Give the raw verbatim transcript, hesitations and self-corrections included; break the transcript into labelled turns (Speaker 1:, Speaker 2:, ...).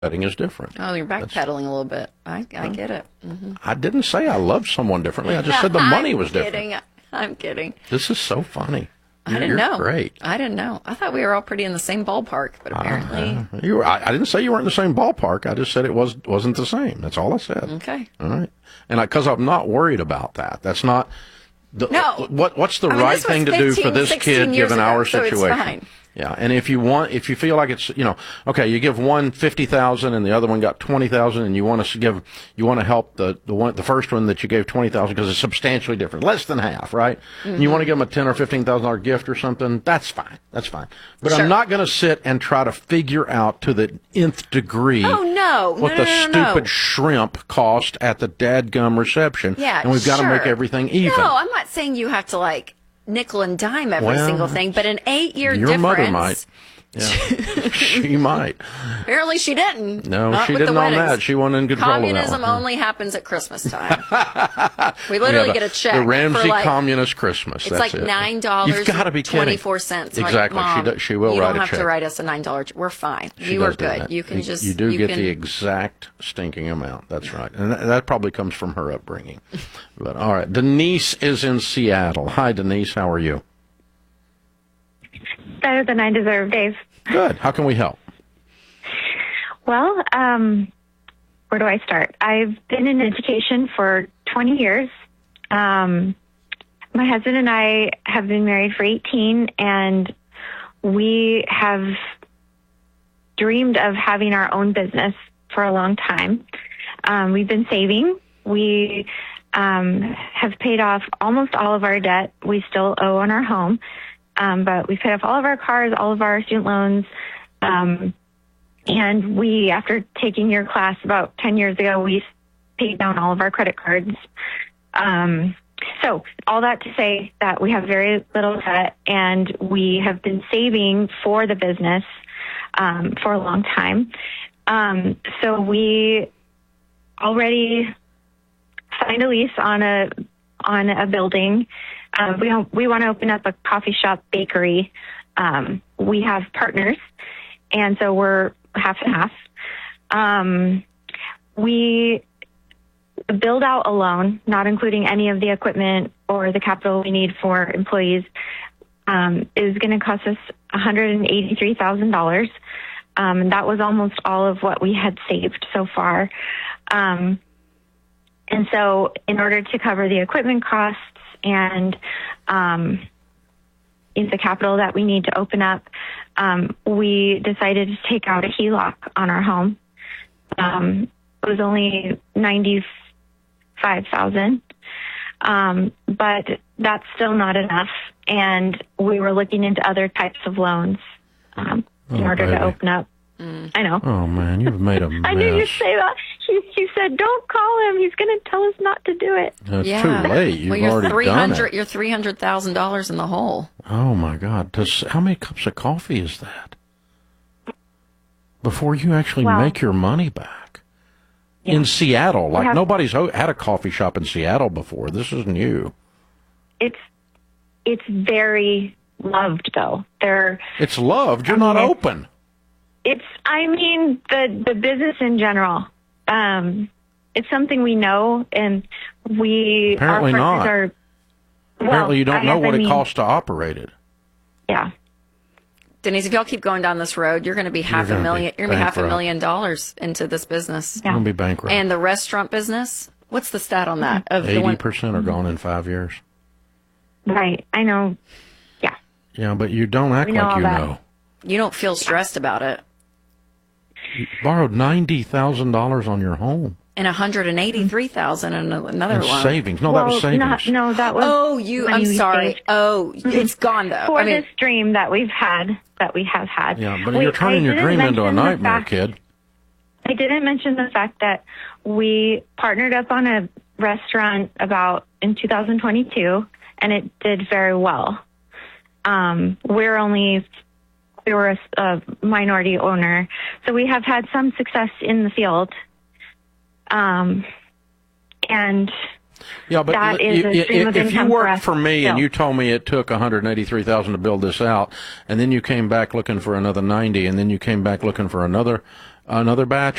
Speaker 1: setting is different.
Speaker 2: Oh, you're backpedaling a little bit. I, I get it. Mm-hmm.
Speaker 1: I didn't say I loved someone differently. I just said the money was different.
Speaker 2: I'm kidding. I'm kidding.
Speaker 1: This is so funny.
Speaker 2: I didn't
Speaker 1: You're
Speaker 2: know.
Speaker 1: Great.
Speaker 2: I didn't know. I thought we were all pretty in the same ballpark, but apparently
Speaker 1: uh, you were. I, I didn't say you weren't in the same ballpark. I just said it was wasn't the same. That's all I said.
Speaker 2: Okay.
Speaker 1: All right. And because I'm not worried about that. That's not. The,
Speaker 2: No.
Speaker 1: What What's the
Speaker 2: I mean,
Speaker 1: right
Speaker 2: this was
Speaker 1: thing to do
Speaker 2: fifteen,
Speaker 1: for this
Speaker 2: sixteen
Speaker 1: kid
Speaker 2: years
Speaker 1: given
Speaker 2: ago,
Speaker 1: our
Speaker 2: so it's
Speaker 1: situation?
Speaker 2: fine.
Speaker 1: Yeah, and if you want, if you feel like it's, you know, okay, you give one fifty thousand and the other one got twenty thousand, and you want to give, you want to help the the one, the first one that you gave twenty thousand because it's substantially different, less than half, right? Mm-hmm. And you want to give them a ten or fifteen thousand dollar gift or something, that's fine, that's fine. But
Speaker 2: Sure.
Speaker 1: I'm not going to sit and try to figure out to the nth degree.
Speaker 2: Oh, no.
Speaker 1: What
Speaker 2: no,
Speaker 1: the
Speaker 2: no, no,
Speaker 1: stupid
Speaker 2: no.
Speaker 1: shrimp cost at the dadgum reception.
Speaker 2: Yeah,
Speaker 1: and we've got to
Speaker 2: sure.
Speaker 1: make everything even.
Speaker 2: No, I'm not saying you have to like nickel and dime every
Speaker 1: Well,
Speaker 2: single thing, but an eight-year
Speaker 1: Your
Speaker 2: difference.
Speaker 1: mother might. Yeah, she might.
Speaker 2: Apparently, she didn't.
Speaker 1: No,
Speaker 2: Not
Speaker 1: she
Speaker 2: with
Speaker 1: didn't
Speaker 2: the
Speaker 1: on
Speaker 2: weddings.
Speaker 1: that. She wasn't in control
Speaker 2: Communism
Speaker 1: of that one.
Speaker 2: only happens at Christmas time. We literally
Speaker 1: Yeah, the,
Speaker 2: get a check
Speaker 1: The Ramsey
Speaker 2: for like
Speaker 1: Communist Christmas.
Speaker 2: it's
Speaker 1: That's
Speaker 2: like
Speaker 1: it.
Speaker 2: nine dollars.
Speaker 1: You've got to be kidding.
Speaker 2: Twenty-four cents.
Speaker 1: Exactly.
Speaker 2: Like,
Speaker 1: she
Speaker 2: Mom,
Speaker 1: do, she will
Speaker 2: you
Speaker 1: write
Speaker 2: don't
Speaker 1: a
Speaker 2: have
Speaker 1: check.
Speaker 2: to write us a nine dollar. We're fine.
Speaker 1: She
Speaker 2: you are
Speaker 1: does do
Speaker 2: good.
Speaker 1: that.
Speaker 2: You can
Speaker 1: you,
Speaker 2: just
Speaker 1: you do
Speaker 2: you
Speaker 1: get
Speaker 2: can,
Speaker 1: the exact stinking amount. That's right, and that, that probably comes from her upbringing. But all right, Denise is in Seattle. Hi, Denise. How are you?
Speaker 3: Better than I deserve, Dave.
Speaker 1: Good. How can we help?
Speaker 3: Well, um, where do I start? I've been in education for twenty years. Um, my husband and I have been married for eighteen, and we have dreamed of having our own business for a long time. Um, we've been saving. We um, have paid off almost all of our debt we still owe on our home, um, but we've paid off all of our cars, all of our student loans. Um, and we, after taking your class about ten years ago, we paid down all of our credit cards. Um, so all that to say that we have very little debt, and we have been saving for the business um, for a long time. Um, so we already signed a lease on a on a building. Uh, we we want to open up a coffee shop bakery. Um, we have partners, and so we're half and half. Um, we build out alone, not including any of the equipment or the capital we need for employees, um, is going to cost us one hundred eighty-three thousand dollars. Um, and that was almost all of what we had saved so far. Um, and so in order to cover the equipment costs and um, the capital that we need to open up, um, we decided to take out a H E L O C on our home. Um, it was only ninety-five thousand dollars, um, but that's still not enough. And we were looking into other types of loans um, in
Speaker 1: Oh,
Speaker 3: order
Speaker 1: baby.
Speaker 3: to open up. Mm. I know.
Speaker 1: Oh man, you've made a mess.
Speaker 3: I knew you'd say that. She, she said, "Don't call him. He's going to tell us not to do it."
Speaker 1: It's
Speaker 2: Yeah.
Speaker 1: too late. You've
Speaker 2: well, you're
Speaker 1: already
Speaker 2: three
Speaker 1: done
Speaker 2: hundred.
Speaker 1: it.
Speaker 2: You're three hundred thousand dollars in the hole.
Speaker 1: Oh my God! Does, how many cups of coffee is that before you actually
Speaker 3: Well,
Speaker 1: make your money back?
Speaker 3: Yeah.
Speaker 1: In Seattle, like
Speaker 3: have-
Speaker 1: nobody's ho- had a coffee shop in Seattle before. This is new.
Speaker 3: It's it's very loved, though. They're
Speaker 1: It's loved. You're
Speaker 3: I mean,
Speaker 1: not
Speaker 3: it's-
Speaker 1: open.
Speaker 3: It's, I mean, the, the business in general. Um, it's something we know, and we,
Speaker 1: Apparently
Speaker 3: our
Speaker 1: not.
Speaker 3: partners are, well,
Speaker 1: Apparently, you don't
Speaker 3: I
Speaker 1: know
Speaker 3: guess I
Speaker 1: what
Speaker 3: mean,
Speaker 1: it costs to operate it.
Speaker 3: Yeah.
Speaker 2: Denise, if y'all keep going down this road, you're going to be half
Speaker 1: gonna
Speaker 2: a
Speaker 1: be
Speaker 2: million. You're going to be half a
Speaker 1: bankrupt.
Speaker 2: million dollars into this business.
Speaker 3: Yeah.
Speaker 1: You'll be bankrupt.
Speaker 2: And the restaurant business. What's the stat on that? Of the
Speaker 1: Eighty
Speaker 2: one.
Speaker 1: percent are gone in five years.
Speaker 3: Right. I know. Yeah.
Speaker 1: Yeah, but you don't act
Speaker 3: We know
Speaker 1: like
Speaker 3: all
Speaker 1: you
Speaker 3: that.
Speaker 1: know.
Speaker 2: You don't feel stressed about it.
Speaker 1: You borrowed ninety thousand dollars on your home
Speaker 2: And one hundred and eighty-three thousand in another
Speaker 1: in
Speaker 2: loan.
Speaker 1: savings. No, that was
Speaker 3: Well,
Speaker 1: savings.
Speaker 3: not- no, that was.
Speaker 2: Oh, you.
Speaker 3: money
Speaker 2: I'm
Speaker 3: we
Speaker 2: sorry.
Speaker 3: saved
Speaker 2: Oh, it's gone though.
Speaker 3: For
Speaker 2: I mean,
Speaker 3: this dream that we've had, that we have had.
Speaker 1: Yeah, but
Speaker 3: Wait,
Speaker 1: you're turning
Speaker 3: I
Speaker 1: your
Speaker 3: didn't
Speaker 1: dream into a
Speaker 3: mention the
Speaker 1: nightmare,
Speaker 3: fact-
Speaker 1: kid.
Speaker 3: I didn't mention the fact that we partnered up on a restaurant about in two thousand twenty-two, and it did very well. Um, we're only, we were a, a minority owner, so we have had some success in the field. Um, and
Speaker 1: Yeah, but
Speaker 3: that
Speaker 1: you-
Speaker 3: is a
Speaker 1: you-
Speaker 3: stream of
Speaker 1: if you
Speaker 3: income for
Speaker 1: worked
Speaker 3: us
Speaker 1: for me and
Speaker 3: still.
Speaker 1: you told me it took one hundred eighty-three thousand dollars to build this out, and then you came back looking for another ninety, and then you came back looking for another another batch